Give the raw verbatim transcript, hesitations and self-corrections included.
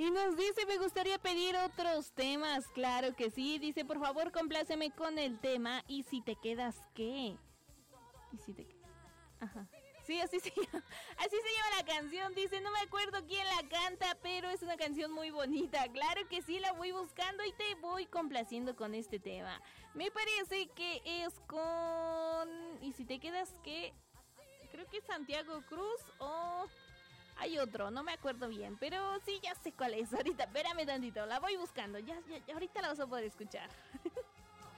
Y nos dice, me gustaría pedir otros temas. Claro que sí. Dice, por favor, compláceme con el tema. ¿Y si te quedas qué? ¿Y si te quedas? Ajá. Sí, así se llama. Así se llama la canción. Dice, no me acuerdo quién la canta, pero es una canción muy bonita. Claro que sí, la voy buscando y te voy complaciendo con este tema. Me parece que es con... ¿Y si te quedas qué? Creo que es Santiago Cruz o... Hay otro, no me acuerdo bien, pero sí, ya sé cuál es. Ahorita, espérame tantito, la voy buscando. Ya, ya, ya ahorita la vas a poder escuchar.